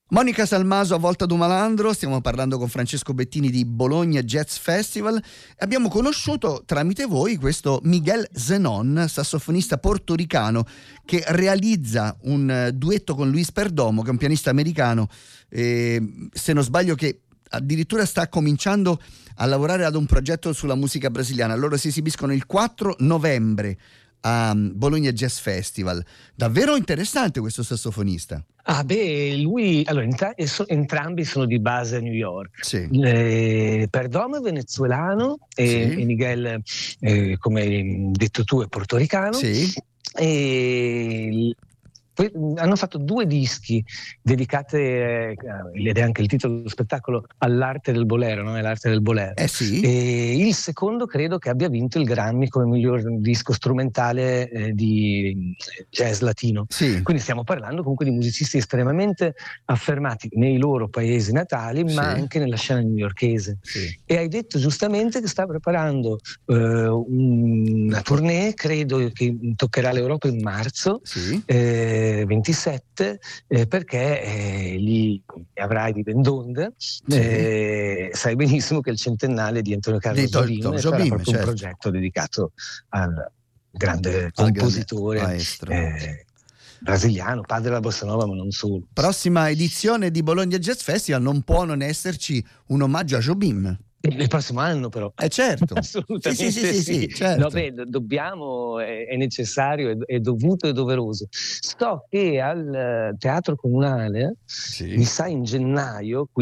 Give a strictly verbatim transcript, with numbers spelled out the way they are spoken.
Monica Salmaso a Volta do Malandro, stiamo parlando con Francesco Bettini di Bologna Jazz Festival. Abbiamo conosciuto tramite voi questo Miguel Zenon, sassofonista portoricano che realizza un duetto con Luis Perdomo, che è un pianista americano, eh, se non sbaglio che addirittura sta cominciando a lavorare ad un progetto sulla musica brasiliana. Loro si esibiscono il quattro novembre a Bologna Jazz Festival. Davvero interessante questo sassofonista. Ah beh, lui, allora entra- so- entrambi sono di base a New York. Sì. Eh, Perdomo è venezuelano e, Sì. e Miguel, eh, come hai detto tu, è portoricano. Sì. E poi hanno fatto due dischi dedicati, eh, ed è anche il titolo dello spettacolo, all'arte del bolero, no? È l'arte del bolero. Eh sì. E il secondo credo che abbia vinto il Grammy come miglior disco strumentale eh, di jazz latino. Sì. Quindi stiamo parlando comunque di musicisti estremamente affermati nei loro paesi natali, ma Sì. anche nella scena newyorkese. Sì. E hai detto giustamente che sta preparando eh, una tournée, credo che toccherà l'Europa in marzo. Sì. Eh, ventisette eh, perché eh, lì avrai di ben donde. Sì. Eh, sai benissimo che è il centennale di Antonio Carlo Di Tom- Jobim Tom e sarà Jobim, proprio certo. un progetto dedicato al grande Al compositore grande maestro. eh, brasiliano, padre della bossa nova, ma non solo. Prossima edizione di Bologna Jazz Festival non può non esserci un omaggio a Jobim. Il prossimo anno però. Eh certo. Assolutamente sì, sì, sì, sì, sì, certo. No, beh, dobbiamo, è, è necessario, è, è dovuto e doveroso. So che al Teatro Comunale, Sì. mi sa in gennaio,